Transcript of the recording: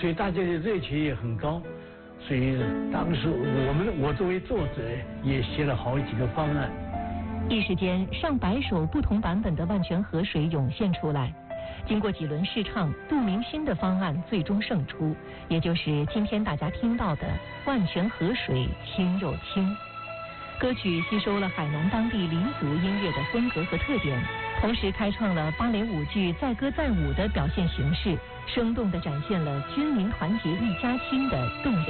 所以大家的热情也很高。所以当时我作为作者也写了好几个方案。 一时间，上百首不同版本的《万泉河水》涌现出来。经过几轮试唱，杜明勋的方案最终胜出，也就是今天大家听到的《万泉河水清又清》。歌曲吸收了海南当地黎族音乐的风格和特点，同时开创了芭蕾舞剧载歌载舞的表现形式，生动地展现了军民团结一家亲的动人